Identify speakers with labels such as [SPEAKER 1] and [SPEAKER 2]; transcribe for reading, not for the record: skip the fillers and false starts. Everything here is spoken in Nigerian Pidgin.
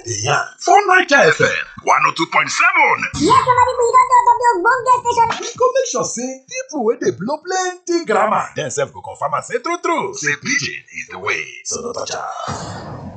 [SPEAKER 1] dey yarn for Naija FM 102.7.
[SPEAKER 2] Yes, somebody we don talk of the ogbonge station.
[SPEAKER 1] We go make sure say people wey dey blow plenty grammar dem sef go confirm am say true say pidgin is the way, so no touch am.